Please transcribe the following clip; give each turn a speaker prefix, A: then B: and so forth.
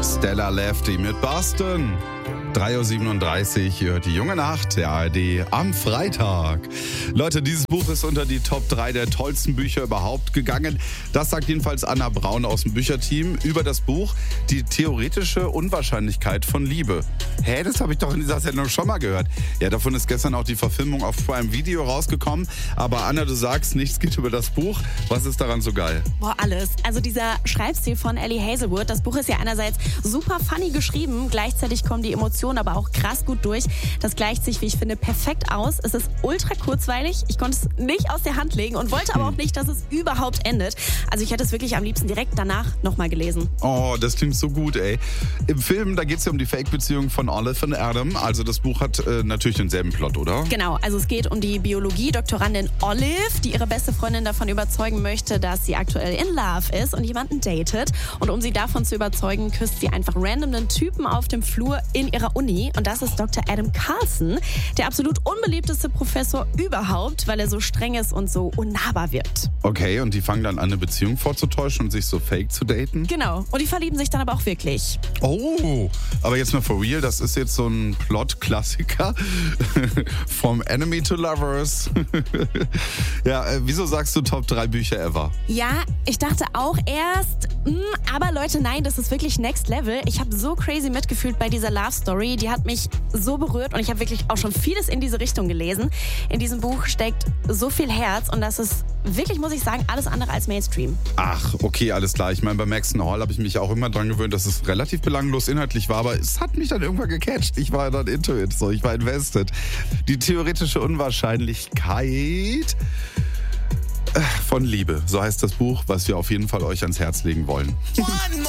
A: Stella Lefty mit Boston. 3.37 Uhr, ihr hört die junge Nacht der ARD am Freitag. Leute, dieses Buch ist unter die Top 3 der tollsten Bücher überhaupt gegangen. Das sagt jedenfalls Anna Braun aus dem Bücherteam über das Buch Die theoretische Unwahrscheinlichkeit von Liebe. Hä, das habe ich doch in dieser Sendung schon mal gehört. Ja, davon ist gestern auch die Verfilmung auf Prime Video rausgekommen. Aber Anna, du sagst, nichts geht über das Buch. Was ist daran so geil?
B: Boah, alles. Also dieser Schreibstil von Ellie Hazelwood, das Buch ist ja einerseits super funny geschrieben, gleichzeitig kommen die Emotionen aber auch krass gut durch. Das gleicht sich, wie ich finde, perfekt aus. Es ist ultra kurzweilig. Ich konnte es nicht aus der Hand legen und wollte aber auch nicht, dass es überhaupt endet. Also ich hätte es wirklich am liebsten direkt danach nochmal gelesen.
A: Oh, das klingt so gut, ey. Im Film, da geht es ja um die Fake-Beziehung von Olive und Adam. Also das Buch hat natürlich denselben Plot, oder?
B: Genau, also es geht um die Biologie-Doktorandin Olive, die ihre beste Freundin davon überzeugen möchte, dass sie aktuell in Love ist und jemanden datet. Und um sie davon zu überzeugen, küsst sie einfach random einen Typen auf dem Flur in ihrer Uni. Und das ist Dr. Adam Carlson, der absolut unbeliebteste Professor überhaupt, weil er so streng ist und so unnahbar wirkt.
A: Okay, und die fangen dann an, eine Beziehung vorzutäuschen und sich so fake zu daten?
B: Genau, und die verlieben sich dann aber auch wirklich.
A: Oh, aber jetzt mal for real, das ist jetzt so ein Plot-Klassiker. From Enemy to Lovers. Ja, wieso sagst du Top 3 Bücher ever?
B: Ja, ich dachte auch erst, aber Leute, nein, das ist wirklich Next Level. Ich habe so crazy mitgefühlt bei dieser Love Story. Die hat mich so berührt und ich habe wirklich auch schon vieles in diese Richtung gelesen. In diesem Buch steckt so viel Herz und das ist wirklich, muss ich sagen, alles andere als Mainstream.
A: Ach, okay, alles klar. Ich meine, bei Maxon Hall habe ich mich auch immer dran gewöhnt, dass es relativ belanglos inhaltlich war, aber es hat mich dann irgendwann gecatcht. Ich war dann into it, so, ich war invested. Die theoretische Unwahrscheinlichkeit von Liebe, so heißt das Buch, was wir auf jeden Fall euch ans Herz legen wollen.